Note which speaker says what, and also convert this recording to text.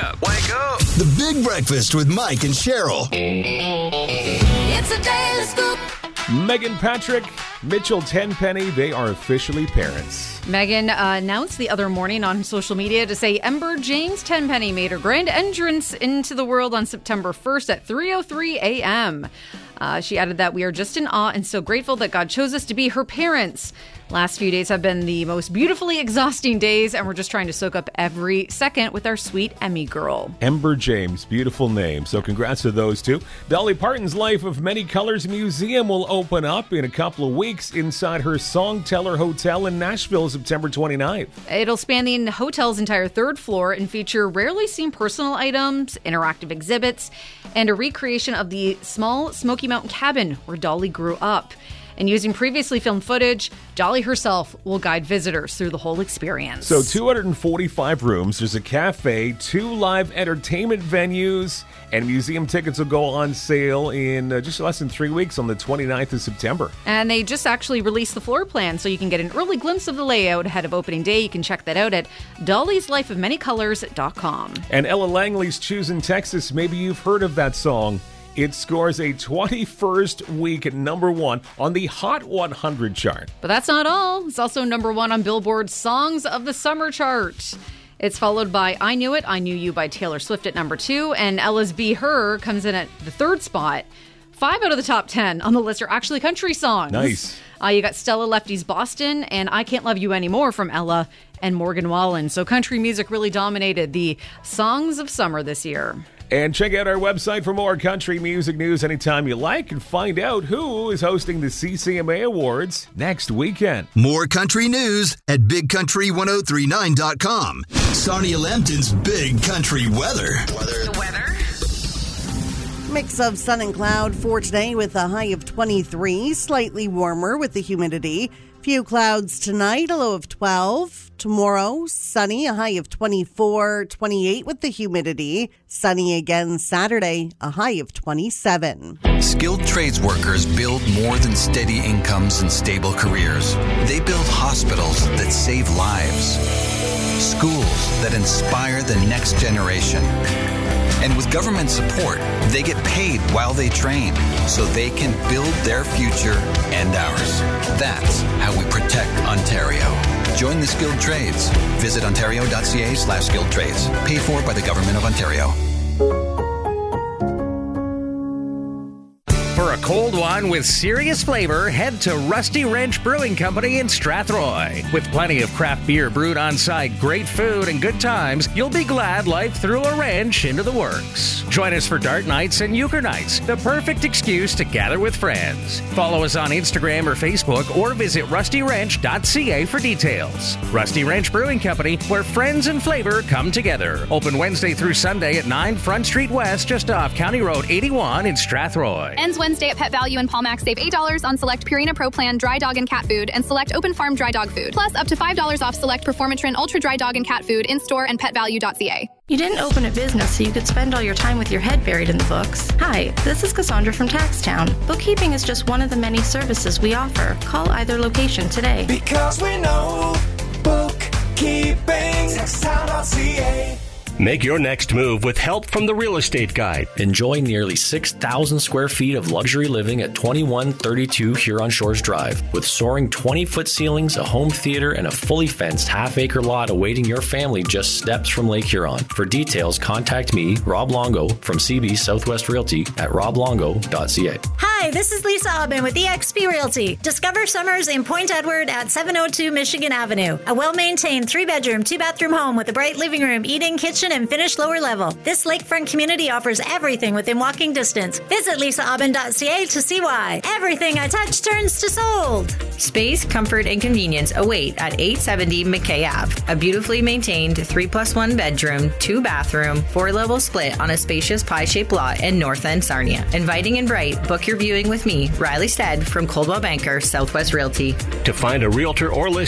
Speaker 1: up. Wake up.
Speaker 2: The Big Breakfast with Mike and Cheryl.
Speaker 3: It's a daily scoop.
Speaker 4: Megan Patrick, Mitchell Tenpenny, they are officially parents.
Speaker 5: Megan announced the other morning on social media to say Ember James Tenpenny made her grand entrance into the world on September 1st at 3:03 a.m. She added that we are just in awe and so grateful that God chose us to be her parents. Last few days have been the most beautifully exhausting days, and we're just trying to soak up every second with our sweet Emmy girl.
Speaker 4: Ember James, beautiful name. So congrats to those two. Dolly Parton's Life of Many Colors Museum will open up in a couple of weeks inside her Songteller Hotel in Nashville, September 29th.
Speaker 5: It'll span the hotel's entire third floor and feature rarely seen personal items, interactive exhibits, and a recreation of the small Smoky Mountain cabin where Dolly grew up. And using previously filmed footage, Dolly herself will guide visitors through the whole experience.
Speaker 4: So 245 rooms, there's a cafe, 2 live entertainment venues, and museum tickets will go on sale in just less than 3 weeks on the 29th of September.
Speaker 5: And they just actually released the floor plan, so you can get an early glimpse of the layout ahead of opening day. You can check that out at dollieslifeofmanycolors.com.
Speaker 4: And Ella Langley's Choosing Texas, maybe you've heard of that song. It scores a 21st week at number 1 on the Hot 100 chart.
Speaker 5: But that's not all. It's also number 1 on Billboard's Songs of the Summer chart. It's followed by I Knew It, I Knew You by Taylor Swift at number 2, and Ella's Be Her comes in at the 3rd spot. 5 out of the top 10 on the list are actually country songs.
Speaker 4: Nice.
Speaker 5: You got Stella Lefty's Boston and I Can't Love You Anymore from Ella and Morgan Wallen. So country music really dominated the Songs of Summer this year.
Speaker 4: And check out our website for more country music news anytime you like and find out who is hosting the CCMA Awards next weekend.
Speaker 2: More country news at BigCountry1039.com. Sonia Lambton's Big Country Weather.
Speaker 3: The weather.
Speaker 6: Mix of sun and cloud for today with a high of 23, slightly warmer with the humidity. Few clouds tonight, a low of 12. Tomorrow, sunny, a high of 24, 28 with the humidity. Sunny again Saturday, a high of 27.
Speaker 1: Skilled trades workers build more than steady incomes and stable careers. They build hospitals that save lives, schools that inspire the next generation. And with government support, they get paid while they train so they can build their future and ours. That's how we protect Ontario. Join the skilled trades. Visit ontario.ca/skilled trades. Paid for by the Government of Ontario.
Speaker 7: For a cold one with serious flavor, head to Rusty Wrench Brewing Company in Strathroy. With plenty of craft beer brewed on site, great food, and good times, you'll be glad life threw a wrench into the works. Join us for dart nights and euchre nights, the perfect excuse to gather with friends. Follow us on Instagram or Facebook or visit rustywrench.ca for details. Rusty Wrench Brewing Company, where friends and flavor come together. Open Wednesday through Sunday at 9 Front Street West, just off County Road 81 in Strathroy.
Speaker 8: Ends Wednesday at Pet Value and Palmax. Save $8 on select Purina Pro Plan dry dog and cat food and select Open Farm dry dog food. Plus up to $5 off select Performatrin Ultra dry dog and cat food in store and petvalue.ca.
Speaker 9: You didn't open a business so you could spend all your time with your head buried in the books. Hi, this is Cassandra from Taxtown. Bookkeeping is just one of the many services we offer. Call either location today.
Speaker 10: Because we know bookkeeping. Taxtown.ca.
Speaker 11: Make your next move with help from the Real Estate Guide.
Speaker 12: Enjoy nearly 6,000 square feet of luxury living at 2132 Huron Shores Drive. With soaring 20-foot ceilings, a home theater, and a fully fenced half-acre lot awaiting your family just steps from Lake Huron. For details, contact me, Rob Longo, from CB Southwest Realty at roblongo.ca.
Speaker 13: Hi, this is Lisa Aubin with eXp Realty. Discover summers in Point Edward at 702 Michigan Avenue. A well-maintained 3-bedroom, 2-bathroom home with a bright living room, eating, kitchen, and finished lower level. This lakefront community offers everything within walking distance. Visit lisaaubin.ca to see why. Everything I touch turns to sold.
Speaker 14: Space, comfort, and convenience await at 870 McKay Ave. A beautifully maintained 3+1 bedroom, 2-bathroom, 4-level split on a spacious pie-shaped lot in North End, Sarnia. Inviting and bright, book your viewing with me, Riley Stead from Coldwell Banker Southwest Realty.
Speaker 11: To find a realtor or list